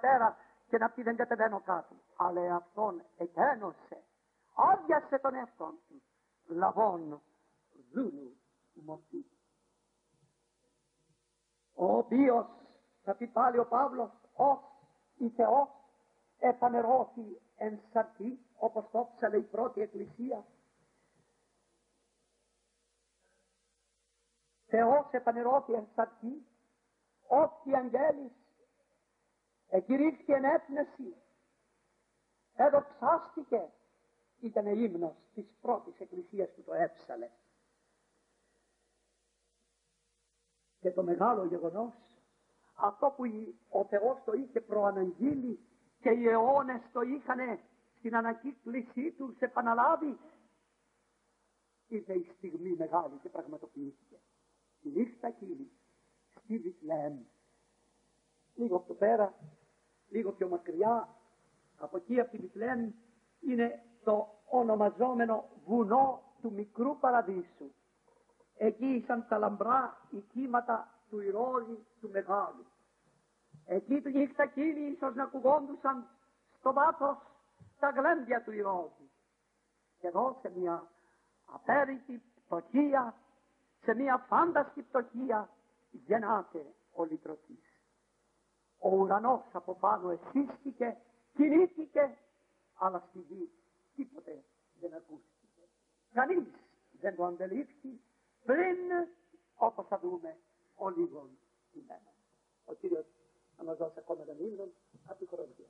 πατέρα και να πει δεν κατεβαίνω κάτω. Αλλά αυτόν εκένωσε, άδειασε τον εαυτόν του, λαβών δούλου μορφή. Ο οποίος, θα πει πάλι ο Παύλος, ως η Θεός επανερώθη εν σαρκή, όπως το ψαλε η πρώτη εκκλησία. Θεός επανερώθη εν σαρκή, όποιοι αγγέλης εκηρύχθη εν έπνεση, εδοξάστηκε, ήταν ύμνος της πρώτης εκκλησίας που το έψαλε. Και το μεγάλο γεγονός, αυτό που ο Θεός το είχε προαναγγείλει και οι αιώνες το είχαν στην ανακύκλησή του επαναλάβει, ήρθε η στιγμή μεγάλη και πραγματοποιήθηκε. Τη νύχτα εκείνη στη Βιθλεέμ, λίγο πιο πέρα, λίγο πιο μακριά, από εκεί από τη Βιθλεέμ είναι το ονομαζόμενο βουνό του μικρού παραδείσου. Εκεί ήσαν τα λαμπρά οι κύματα του Ηρώδη του Μεγάλου. Εκεί τη νύχτα εκείνη ίσως να ακουγόντουσαν στο βάθος τα γλέντια του Ηρώδη. Και εδώ σε μια απέρητη πτωχία, σε μια φάνταστη πτωχία γεννάται ο λυτρωτής. Ο ουρανός από πάνω εσύστηκε, κινήθηκε, αλλά στη γη τίποτε δεν ακούστηκε. Κανείς δεν το αντελήφθη πριν, όπως θα δούμε, ο λίγον ημένα. Ο Κύριος να μας δώσει ακόμα έναν ύμνο από τη Κορινθία.